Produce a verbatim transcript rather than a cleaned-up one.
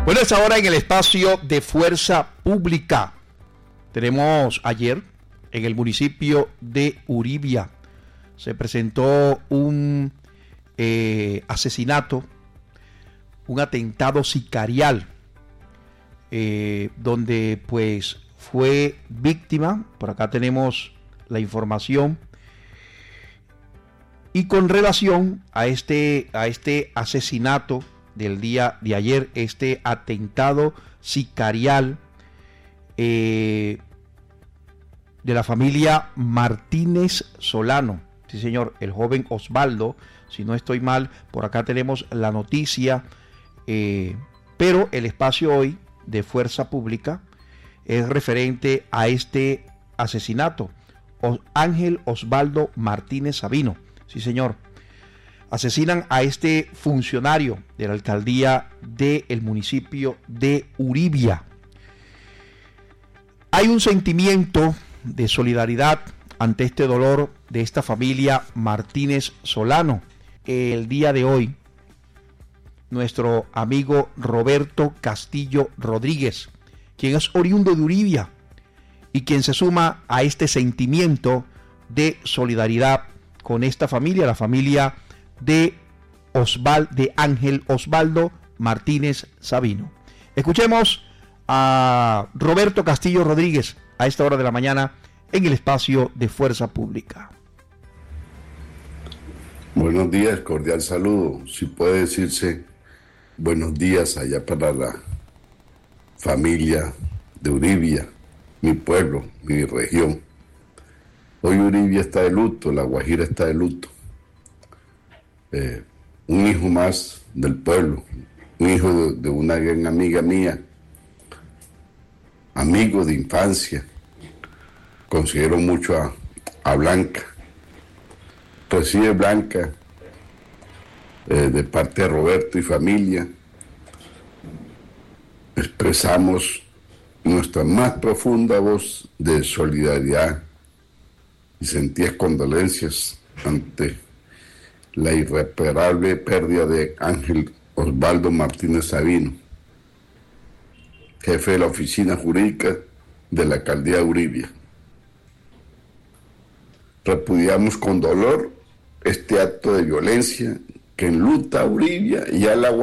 Bueno, es ahora en el espacio de Fuerza Pública. Tenemos ayer en el municipio de Uribia, se presentó un eh, asesinato, un atentado sicarial, eh, donde pues fue víctima, por acá tenemos la información, y con relación a este, a este asesinato del día de ayer, este atentado sicarial eh, de la familia Martínez Solano, sí señor, el joven Osvaldo, si no estoy mal, por acá tenemos la noticia, eh, pero el espacio hoy de Fuerza Pública es referente a este asesinato. O, Ángel Osvaldo Martínez Sabino, sí señor, asesinan a este funcionario de la alcaldía del municipio de Uribia. Hay un sentimiento de solidaridad ante este dolor de esta familia Martínez Solano. El día de hoy, nuestro amigo Roberto Castillo Rodríguez, quien es oriundo de Uribia y quien se suma a este sentimiento de solidaridad con esta familia, la familia de Osval, de Ángel Osvaldo Martínez Sabino. Escuchemos a Roberto Castillo Rodríguez a esta hora de la mañana en el espacio de Fuerza Pública. Buenos días, cordial saludo. Si puede decirse buenos días allá para la familia de Uribia, mi pueblo, mi región. Hoy Uribia está de luto, La Guajira está de luto. Eh, un hijo más del pueblo, un hijo de, de una gran amiga mía, amigo de infancia. Considero mucho a, a Blanca. Recibe Blanca eh, de parte de Roberto y familia. Expresamos nuestra más profunda voz de solidaridad y sentidas condolencias ante la irreparable pérdida de Ángel Osvaldo Martínez Sabino, jefe de la oficina jurídica de la alcaldía de Uribia. Repudiamos con dolor este acto de violencia que enluta a Uribia y a La Guajira